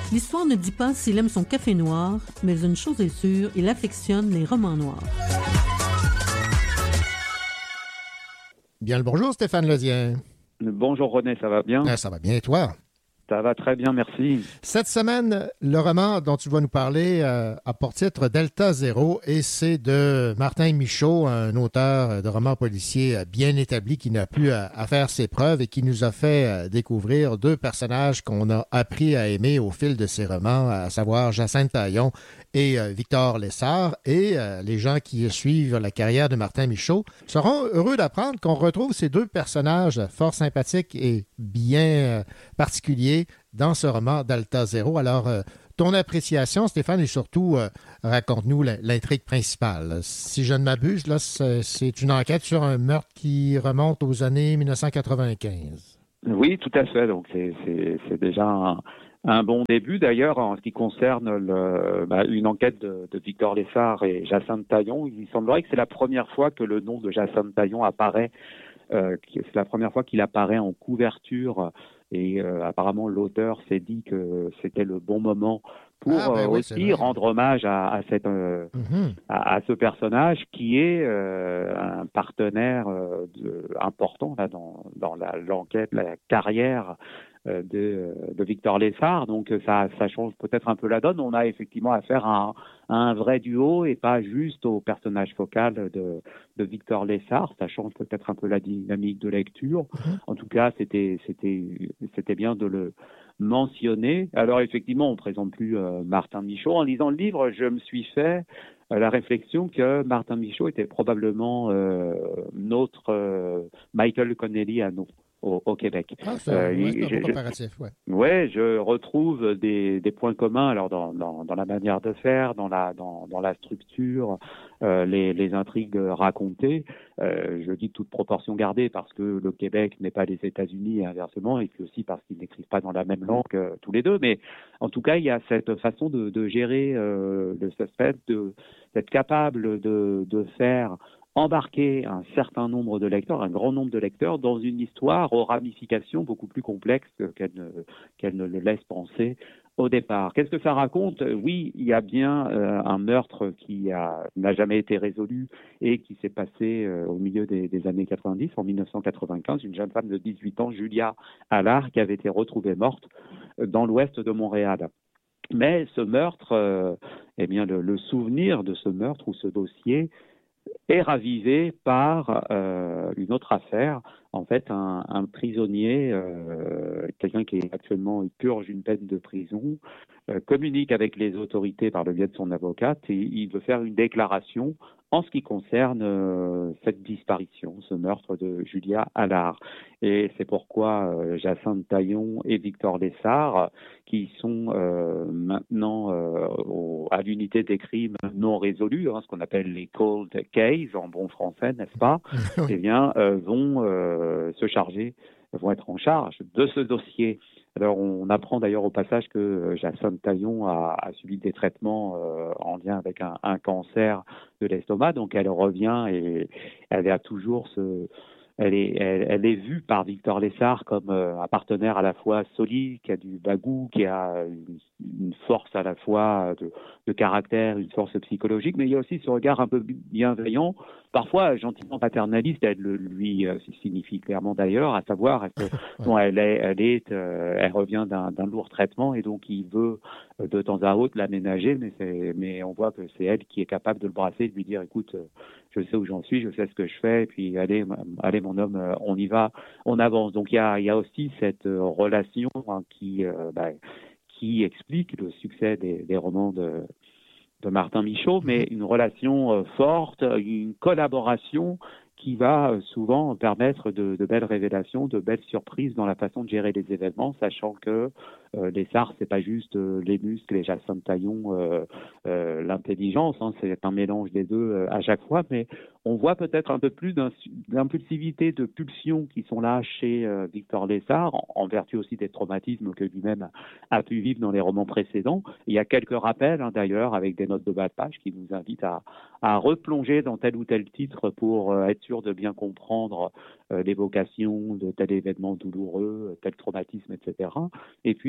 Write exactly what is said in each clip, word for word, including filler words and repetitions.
L'histoire ne dit pas s'il aime son café noir, mais une chose est sûre, il affectionne les romans noirs. Bien le bonjour, Stéphane Lezien. Bonjour René, ça va bien? Ah, ça va bien, et toi? Ça va très bien, merci. Cette semaine, le roman dont tu vas nous parler euh, a pour titre Delta Zéro et c'est de Martin Michaud, un auteur de romans policiers bien établi qui n'a plus à, à faire ses preuves et qui nous a fait euh, découvrir deux personnages qu'on a appris à aimer au fil de ses romans, à savoir Jacinthe Taillon et euh, Victor Lessard. Et euh, les gens qui suivent la carrière de Martin Michaud seront heureux d'apprendre qu'on retrouve ces deux personnages fort sympathiques et bien euh, particuliers dans ce roman d'Alta Zéro. Alors, euh, ton appréciation, Stéphane, et surtout, euh, raconte-nous l'intrigue principale. Si je ne m'abuse, là, c'est, c'est une enquête sur un meurtre qui remonte aux années dix-neuf cent quatre-vingt-quinze. Oui, tout à fait. Donc, c'est, c'est, c'est déjà un, un bon début. D'ailleurs, en ce qui concerne le, bah, une enquête de, de Victor Lessard et Jacinthe Taillon, il semblerait que c'est la première fois que le nom de Jacinthe Taillon apparaît. Euh, c'est la première fois qu'il apparaît en couverture. Et euh, apparemment, l'auteur s'est dit que c'était le bon moment pour ah, ben euh, oui, aussi rendre hommage à, à, cette, euh, mm-hmm. à, à ce personnage qui est euh, un partenaire euh, de, important là, dans, dans la, l'enquête, la carrière euh, de, de Victor Lessard. Donc ça, ça change peut-être un peu la donne. On a effectivement affaire à un, à un vrai duo et pas juste au personnage focal de, de Victor Lessard. Ça change peut-être un peu la dynamique de lecture. Mm-hmm. En tout cas, c'était, c'était, c'était bien de le mentionné. Alors effectivement, on ne présente plus euh, Martin Michaud. En lisant le livre, je me suis fait euh, la réflexion que Martin Michaud était probablement euh, notre euh, Michael Connelly à nous. Au, au Québec. Ah, c'est euh, ouais, c'est un peu comparatif, ouais. Ouais, je retrouve des, des points communs alors dans, dans, dans la manière de faire, dans la dans, dans la structure, euh, les, les intrigues racontées. Euh, je dis toute proportion gardée parce que le Québec n'est pas les États-Unis et inversement, et puis aussi parce qu'ils n'écrivent pas dans la même langue euh, tous les deux. Mais en tout cas, il y a cette façon de, de gérer euh, le suspense, de d'être capable de, de faire embarquer un certain nombre de lecteurs, un grand nombre de lecteurs, dans une histoire aux ramifications beaucoup plus complexes qu'elle ne, qu'elle ne le laisse penser au départ. Qu'est-ce que ça raconte? Oui, il y a bien euh, un meurtre qui a, n'a jamais été résolu et qui s'est passé euh, au milieu des, des années quatre-vingt-dix, en dix-neuf cent quatre-vingt-quinze, une jeune femme de dix-huit ans, Julia Allard, qui avait été retrouvée morte dans l'ouest de Montréal. Mais ce meurtre, euh, eh bien, le, le souvenir de ce meurtre ou ce dossier est ravivé par euh, une autre affaire. En fait, un, un prisonnier, euh, quelqu'un qui est actuellement il purge une peine de prison, euh, communique avec les autorités par le biais de son avocate et il veut faire une déclaration en ce qui concerne euh, cette disparition, ce meurtre de Julia Allard. Et c'est pourquoi euh, Jacinthe Taillon et Victor Lessard, qui sont euh, maintenant euh, au, à l'unité des crimes non résolus, hein, ce qu'on appelle les cold cases en bon français, n'est-ce pas, eh bien, euh, vont euh, se charger, vont être en charge de ce dossier. Alors, on apprend d'ailleurs au passage que euh, Jacinthe Taillon a, a subi des traitements euh, en lien avec un, un cancer de l'estomac, donc elle revient et elle a toujours ce... Elle est, elle, elle est vue par Victor Lessard comme euh, un partenaire à la fois solide, qui a du bagou, qui a une, une force à la fois de, de caractère, une force psychologique, mais il y a aussi ce regard un peu bienveillant, parfois gentiment paternaliste, elle le lui euh, signifie clairement d'ailleurs, à savoir que bon, elle est, elle est, euh, elle revient d'un, d'un lourd traitement et donc il veut euh, de temps à autre l'aménager, mais c'est, mais on voit que c'est elle qui est capable de le brasser, de lui dire, écoute, euh, je sais où j'en suis, je sais ce que je fais, et puis allez, allez mon homme, on y va, on avance. Donc il y a, il y a aussi cette relation hein, qui, euh, bah, qui explique le succès des, des romans de, de Martin Michaud, mais une relation euh, forte, une collaboration qui va euh, souvent permettre de, de belles révélations, de belles surprises dans la façon de gérer les événements, sachant que euh, Lessard, c'est pas juste euh, les muscles et Jacinthe Taillon, euh, euh, l'intelligence, hein, c'est un mélange des deux euh, à chaque fois, mais on voit peut-être un peu plus d'impulsivité, de pulsions qui sont là chez euh, Victor Lessard, en, en vertu aussi des traumatismes que lui-même a pu vivre dans les romans précédents. Il y a quelques rappels, hein, d'ailleurs, avec des notes de bas de page qui nous invitent à, à replonger dans tel ou tel titre pour euh, être sûr de bien comprendre euh, l'évocation de tel événement douloureux, tel traumatisme, et cetera. Et puis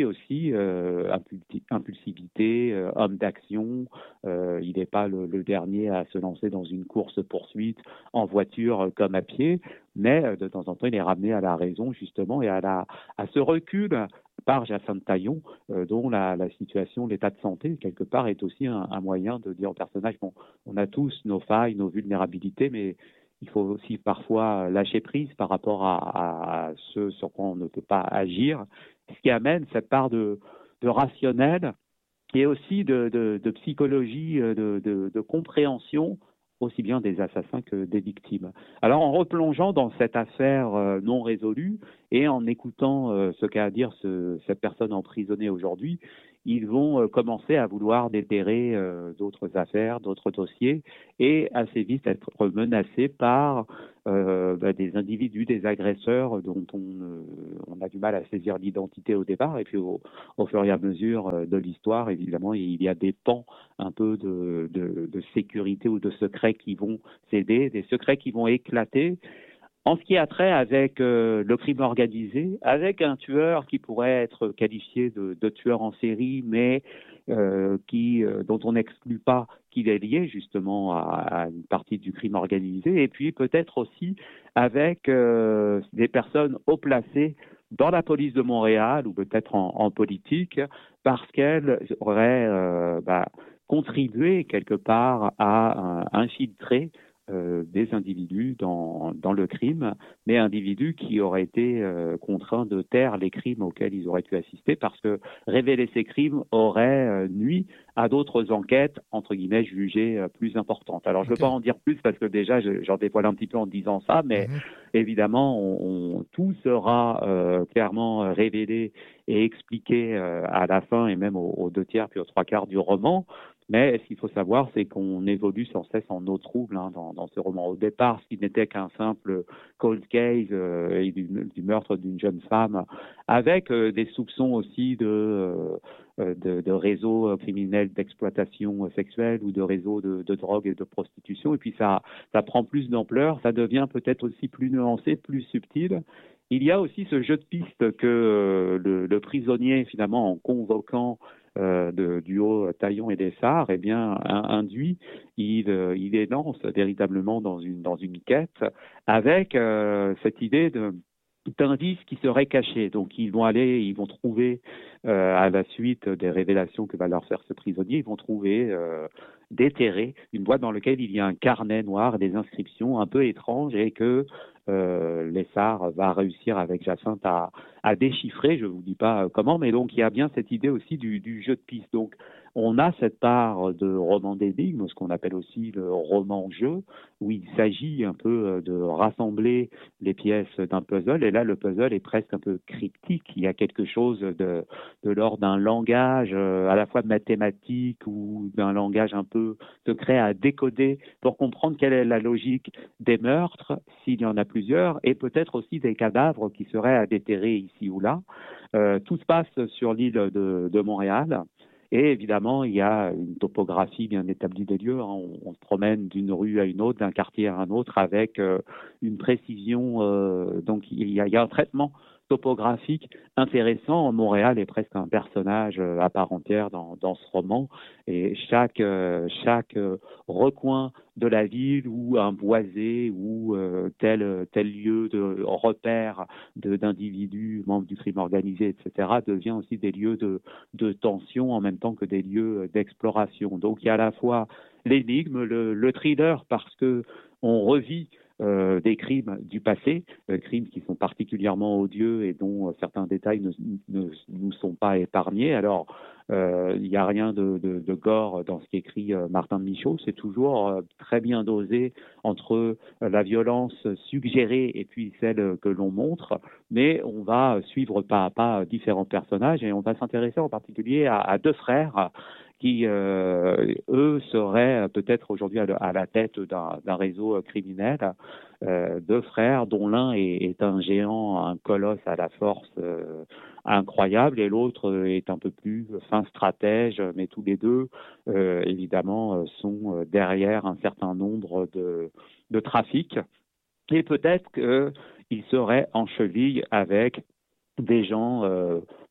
aussi euh, impulsivité, euh, homme d'action. Euh, il n'est pas le, le dernier à se lancer dans une course-poursuite en voiture euh, comme à pied, mais euh, de temps en temps, il est ramené à la raison justement et à, la, à ce recul par Jacinthe Taillon, euh, dont la, la situation, l'état de santé, quelque part, est aussi un, un moyen de dire au personnage, bon, on a tous nos failles, nos vulnérabilités, mais il faut aussi parfois lâcher prise par rapport à, à ce sur quoi on ne peut pas agir, ce qui amène cette part de, de rationnel et aussi de, de, de psychologie, de, de, de compréhension, aussi bien des assassins que des victimes. Alors en replongeant dans cette affaire euh, non résolue et en écoutant euh, ce qu'a à dire ce, cette personne emprisonnée aujourd'hui, ils vont euh, commencer à vouloir déterrer euh, d'autres affaires, d'autres dossiers et assez vite être menacés par euh, bah, des individus, des agresseurs dont on, euh, on a du mal à saisir l'identité au départ et puis au, au fur et à mesure euh, de l'histoire, évidemment, il y a des pans un peu de, de, de sécurité ou de secrets qui vont céder, des secrets qui vont éclater. En ce qui a trait avec euh, le crime organisé, avec un tueur qui pourrait être qualifié de, de tueur en série, mais euh, qui, euh, dont on n'exclut pas qu'il est lié justement à, à une partie du crime organisé, et puis peut-être aussi avec euh, des personnes haut placées dans la police de Montréal ou peut-être en, en politique, parce qu'elles auraient euh, bah, contribué quelque part à, à infiltrer Euh, des individus dans, dans le crime, mais individus qui auraient été euh, contraints de taire les crimes auxquels ils auraient pu assister parce que révéler ces crimes aurait euh, nui à d'autres enquêtes, entre guillemets, jugées euh, plus importantes. Alors, je ne okay. veux pas en dire plus parce que déjà, je, j'en dévoile un petit peu en disant ça, mais mm-hmm. évidemment, on, on, tout sera euh, clairement révélé et expliqué euh, à la fin et même aux, aux deux tiers puis aux trois quarts du roman. Mais ce qu'il faut savoir, c'est qu'on évolue sans cesse en eau trouble hein, dans, dans ce roman. Au départ, ce qui n'était qu'un simple cold case euh, et du, du meurtre d'une jeune femme, avec euh, des soupçons aussi de, euh, de, de réseaux criminels d'exploitation sexuelle ou de réseaux de, de drogue et de prostitution. Et puis ça, ça prend plus d'ampleur, ça devient peut-être aussi plus nuancé, plus subtil. Il y a aussi ce jeu de piste que euh, le, le prisonnier, finalement, en convoquant Euh, de, du haut Taillon et des Sarres, eh bien, induit, il, euh, il les lance véritablement dans une, dans une quête avec euh, cette idée de d'indices qui seraient cachés. Donc, ils vont aller, ils vont trouver, euh, à la suite des révélations que va leur faire ce prisonnier, ils vont trouver euh, déterré une boîte dans laquelle il y a un carnet noir, des inscriptions un peu étranges et que euh, Lessard va réussir avec Jacinthe à, à déchiffrer, je ne vous dis pas comment, mais donc il y a bien cette idée aussi du, du jeu de piste. Donc on a cette part de roman d'énigmes, ce qu'on appelle aussi le roman-jeu, où il s'agit un peu de rassembler les pièces d'un puzzle, et là le puzzle est presque un peu cryptique, il y a quelque chose de, de l'ordre d'un langage à la fois mathématique ou d'un langage un peu secret à décoder pour comprendre quelle est la logique des meurtres, s'il y en a plusieurs, et peut-être aussi des cadavres qui seraient à déterrer ici ou là. Euh, tout se passe sur l'île de, de Montréal. Et évidemment, il y a une topographie bien établie des lieux. Hein. On, on se promène d'une rue à une autre, d'un quartier à un autre, avec euh, une précision. Euh, donc, il y, a, il y a un traitement topographique intéressant. Montréal est presque un personnage euh, à part entière dans, dans ce roman. Et chaque, euh, chaque euh, recoin de la ville ou un boisé ou euh, tel, tel lieu de repère de, d'individus, membres du crime organisé, et cetera, devient aussi des lieux de, de tension en même temps que des lieux d'exploration. Donc il y a à la fois l'énigme, le, le thriller, parce que on revit Euh, des crimes du passé, euh, crimes qui sont particulièrement odieux et dont euh, certains détails ne, ne nous sont pas épargnés. Alors, euh, il n'y a rien de, de, de gore dans ce qu'écrit euh, Martin Michaud. C'est toujours euh, très bien dosé entre euh, la violence suggérée et puis celle que l'on montre, mais on va suivre pas à pas différents personnages et on va s'intéresser en particulier à, à deux frères qui, euh, eux, seraient peut-être aujourd'hui à, à la tête d'un, d'un réseau criminel, euh, deux frères dont l'un est, est un géant, un colosse à la force euh, incroyable, et l'autre est un peu plus fin stratège, mais tous les deux, euh, évidemment, sont derrière un certain nombre de, de trafics, et peut-être qu'ils seraient en cheville avec des gens euh,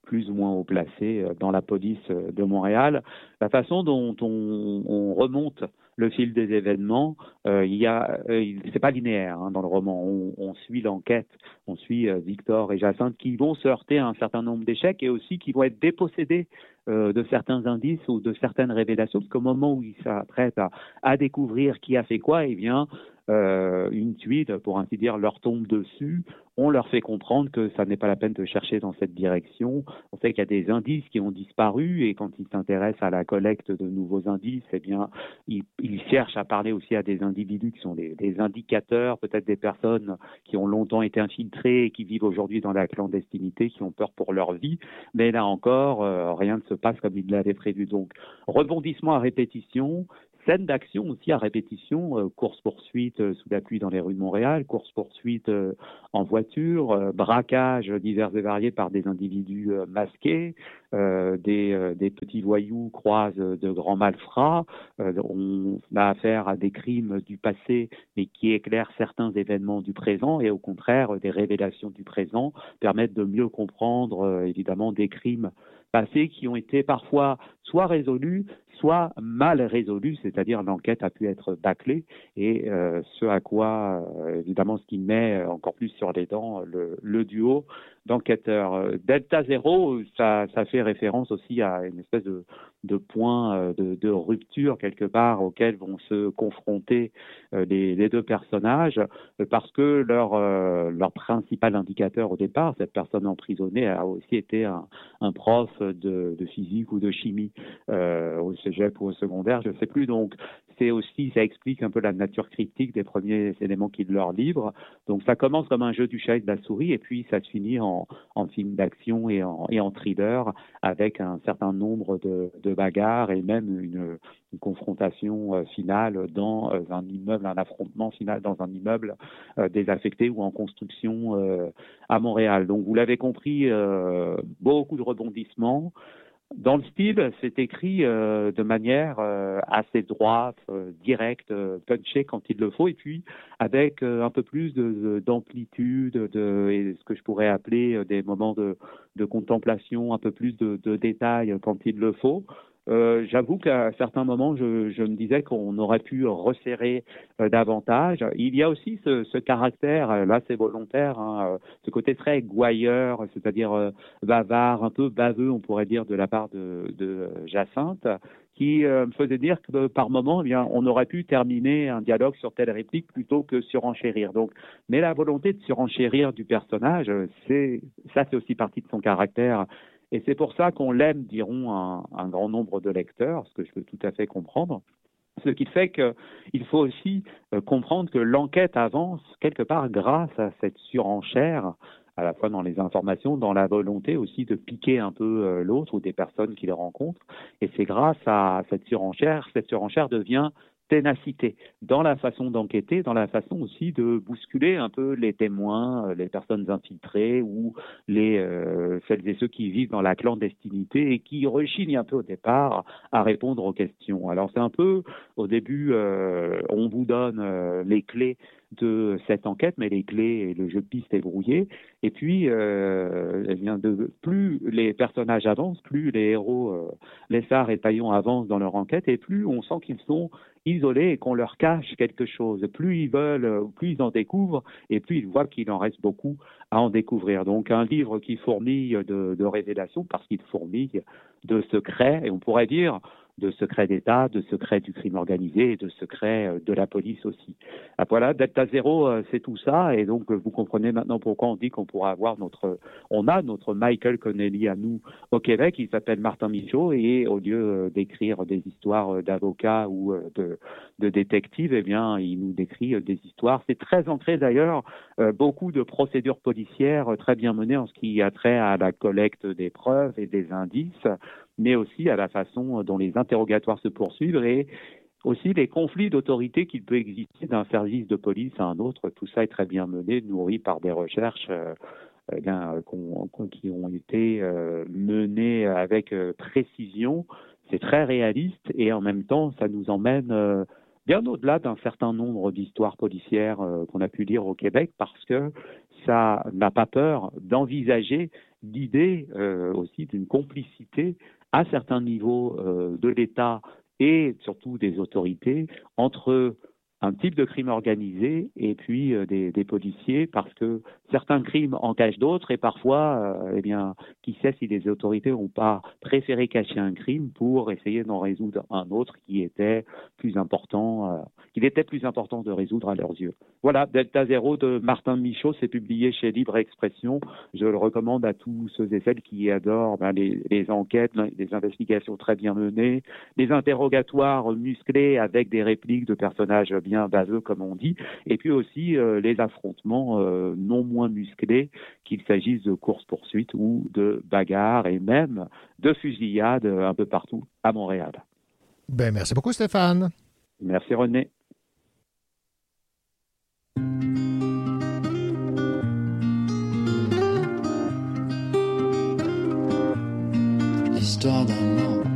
plus ou moins haut placés euh, dans la police euh, de Montréal. La façon dont on, on remonte le fil des événements, euh, il y a, euh, c'est pas linéaire hein, dans le roman. On, on suit l'enquête, on suit euh, Victor et Jacinthe qui vont se heurter à un certain nombre d'échecs et aussi qui vont être dépossédés euh, de certains indices ou de certaines révélations, parce qu'au moment où ils s'apprêtent à, à découvrir qui a fait quoi, eh bien, euh, une tuile, pour ainsi dire, leur tombe dessus. On leur fait comprendre que ça n'est pas la peine de chercher dans cette direction. On sait qu'il y a des indices qui ont disparu et quand ils s'intéressent à la collecte de nouveaux indices, eh bien, ils, ils cherchent à parler aussi à des individus qui sont des, des indicateurs, peut-être des personnes qui ont longtemps été infiltrées et qui vivent aujourd'hui dans la clandestinité, qui ont peur pour leur vie. Mais là encore, euh, rien ne se passe comme ils l'avaient prévu. Donc, rebondissement à répétition. Scène d'action aussi à répétition, euh, course-poursuite euh, sous la pluie dans les rues de Montréal, course-poursuite euh, en voiture, euh, braquage divers et variés par des individus euh, masqués, euh, des, euh, des petits voyous croisent de grands malfrats, euh, on a affaire à des crimes du passé mais qui éclairent certains événements du présent et au contraire des révélations du présent permettent de mieux comprendre euh, évidemment des crimes passés qui ont été parfois soit résolus, soit mal résolus, c'est-à-dire l'enquête a pu être bâclée et euh, ce à quoi, euh, évidemment, ce qui met encore plus sur les dents le, le duo d'enquêteurs. Delta Zéro, ça, ça fait référence aussi à une espèce de, de point de, de rupture quelque part auquel vont se confronter euh, les, les deux personnages parce que leur, euh, leur principal indicateur au départ, cette personne emprisonnée, a aussi été un, un prof de, de physique ou de chimie euh, au cégep ou au secondaire, je ne sais plus. Donc, c'est aussi, ça explique un peu la nature cryptique des premiers éléments qu'ils leur livrent. Donc, ça commence comme un jeu du chat et de la souris, et puis ça se finit en, en film d'action et en, et en thriller, avec un certain nombre de, de bagarres et même une, une confrontation euh, finale dans euh, un immeuble, un affrontement final dans un immeuble euh, désaffecté ou en construction euh, à Montréal. Donc, vous l'avez compris, euh, beaucoup de rebondissements. Dans le style, c'est écrit euh, de manière euh, assez droite, euh, directe, euh, punchée quand il le faut, et puis avec euh, un peu plus de, de, d'amplitude, de, et ce que je pourrais appeler euh, des moments de, de contemplation, un peu plus de, de détails quand il le faut. Euh, j'avoue qu'à certains moments, je, je me disais qu'on aurait pu resserrer euh, davantage. Il y a aussi ce, ce caractère, euh, là c'est volontaire, hein, euh, ce côté très gouailleur, c'est-à-dire euh, bavard, un peu baveux, on pourrait dire, de la part de, de Jacinthe, qui euh, me faisait dire que par moment, eh bien, on aurait pu terminer un dialogue sur telle réplique plutôt que surenchérir. Donc, mais la volonté de surenchérir du personnage, c'est ça, c'est aussi partie de son caractère. Et c'est pour ça qu'on l'aime, diront un, un grand nombre de lecteurs, ce que je peux tout à fait comprendre. Ce qui fait qu'il faut aussi euh, comprendre que l'enquête avance quelque part grâce à cette surenchère, à la fois dans les informations, dans la volonté aussi de piquer un peu euh, l'autre ou des personnes qu'il rencontre. Et c'est grâce à cette surenchère, cette surenchère devient ténacité dans la façon d'enquêter, dans la façon aussi de bousculer un peu les témoins, les personnes infiltrées ou les euh, celles et ceux qui vivent dans la clandestinité et qui rechignent un peu au départ à répondre aux questions. Alors c'est un peu, au début, euh, on vous donne euh, les clés de cette enquête, mais les clés et le jeu de piste est brouillé. Et puis, euh, eh bien de, plus les personnages avancent, plus les héros, euh, Lessard et Taillon avancent dans leur enquête, et plus on sent qu'ils sont isolés et qu'on leur cache quelque chose. Plus ils veulent, plus ils en découvrent, et plus ils voient qu'il en reste beaucoup à en découvrir. Donc un livre qui fourmille de, de révélations, parce qu'il fourmille de secrets, et on pourrait dire de secrets d'État, de secrets du crime organisé et de secrets de la police aussi. Ah, voilà, Delta Zéro, c'est tout ça, et donc vous comprenez maintenant pourquoi on dit qu'on pourra avoir notre, on a notre Michael Connelly à nous au Québec, il s'appelle Martin Michaud, et au lieu d'écrire des histoires d'avocats ou de, de détectives, eh bien, il nous décrit des histoires. C'est très ancré d'ailleurs, euh, beaucoup de procédures policières très bien menées en ce qui a trait à la collecte des preuves et des indices, mais aussi à la façon dont les interrogatoires se poursuivent et aussi les conflits d'autorité qu'il peut exister d'un service de police à un autre. Tout ça est très bien mené, nourri par des recherches euh, eh bien, qu'on, qu'on, qui ont été euh, menées avec euh, précision. C'est très réaliste et en même temps, ça nous emmène euh, bien au-delà d'un certain nombre d'histoires policières euh, qu'on a pu lire au Québec, parce que ça n'a pas peur d'envisager l'idée euh, aussi d'une complicité à certains niveaux euh, de l'État et surtout des autorités entre un type de crime organisé et puis euh, des, des policiers, parce que certains crimes en cachent d'autres et parfois, euh, eh bien, qui sait si les autorités n'ont pas préféré cacher un crime pour essayer d'en résoudre un autre qui était plus important, euh, qu'il était plus important de résoudre à leurs yeux. Voilà, Delta Zéro de Martin Michaud, c'est publié chez Libre Expression. Je le recommande à tous ceux et celles qui adorent ben, les, les enquêtes, les investigations très bien menées, les interrogatoires musclés avec des répliques de personnages bien baseux, comme on dit, et puis aussi euh, les affrontements euh, non moins musclés, qu'il s'agisse de courses-poursuites ou de bagarres et même de fusillades un peu partout à Montréal. Ben, merci beaucoup, Stéphane. Merci, René. L'histoire d'un mort